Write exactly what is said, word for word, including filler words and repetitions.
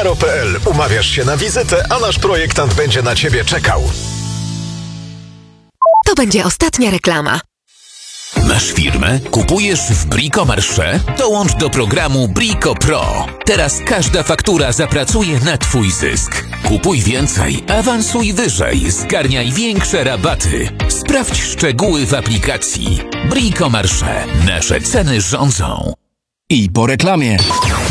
zero kropka p l. Umawiasz się na wizytę, a nasz projektant będzie na ciebie czekał. To będzie ostatnia reklama. Masz firmę? Kupujesz w Bricomarché? Dołącz do programu Brico Pro. Teraz każda faktura zapracuje na twój zysk. Kupuj więcej, awansuj wyżej, zgarniaj większe rabaty. Sprawdź szczegóły w aplikacji. Bricomarché. Nasze ceny rządzą. I po reklamie.